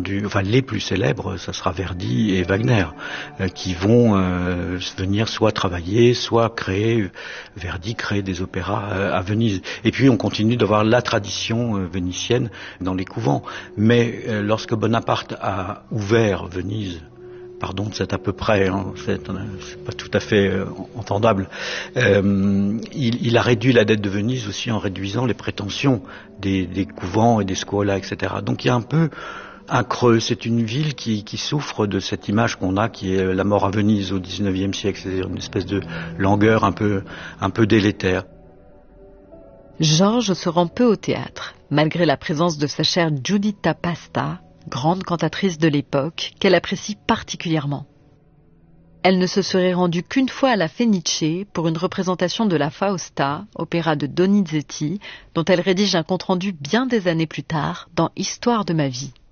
les plus célèbres, ça sera Verdi et Wagner, qui vont venir soit travailler, soit Verdi crée des opéras à Venise. Et puis on continue d'avoir la tradition vénitienne dans les couvents. Mais lorsque Bonaparte a ouvert Venise, pardon, c'est à peu près, c'est pas tout à fait entendable. Il a réduit la dette de Venise aussi en réduisant les prétentions des couvents et des scuola, etc. Donc il y a un peu un creux. C'est une ville qui souffre de cette image qu'on a, qui est la mort à Venise au XIXe siècle, c'est-à-dire une espèce de langueur un peu délétère. Georges se rend peu au théâtre, malgré la présence de sa chère Giuditta Pasta, grande cantatrice de l'époque, qu'elle apprécie particulièrement. Elle ne se serait rendue qu'une fois à la Fenice pour une représentation de la Fausta, opéra de Donizetti, dont elle rédige un compte-rendu bien des années plus tard dans Histoire de ma vie.